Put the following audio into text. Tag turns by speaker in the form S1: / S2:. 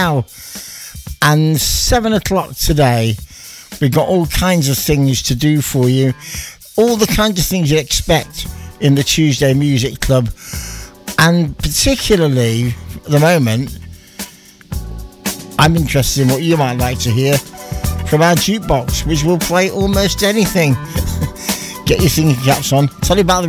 S1: now. And 7 o'clock today, we've got all kinds of things to do for you. All the kinds of things you expect in the Tuesday Music Club. And particularly, at the moment, I'm interested in what you might like to hear from our jukebox, which will play almost anything. Get your thinking caps on. Tell you about the